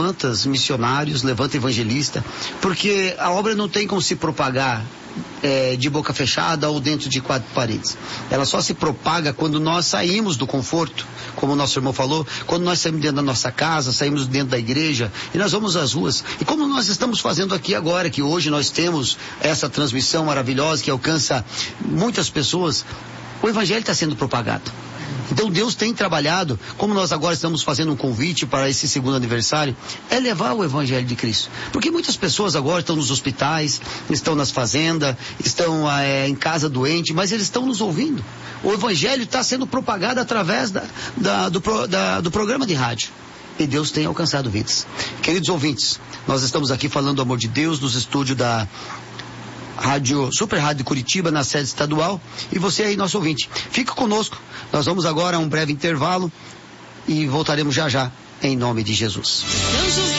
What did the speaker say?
levanta missionários, levanta evangelista, porque a obra não tem como se propagar de boca fechada ou dentro de 4 paredes. Ela só se propaga quando nós saímos do conforto, como o nosso irmão falou, quando nós saímos dentro da nossa casa, saímos dentro da igreja e nós vamos às ruas. E como nós estamos fazendo aqui agora, que hoje nós temos essa transmissão maravilhosa que alcança muitas pessoas, o evangelho está sendo propagado. Então Deus tem trabalhado, como nós agora estamos fazendo um convite para esse 2º aniversário, é levar o evangelho de Cristo. Porque muitas pessoas agora estão nos hospitais, estão nas fazendas, estão em casa doente, mas eles estão nos ouvindo. O evangelho está sendo propagado através do programa de rádio. E Deus tem alcançado vidas. Queridos ouvintes, nós estamos aqui falando do amor de Deus nos estúdios da Super Rádio Curitiba, na sede estadual, e você aí, nosso ouvinte, fica conosco. Nós vamos agora a um breve intervalo e voltaremos já já, em nome de Jesus.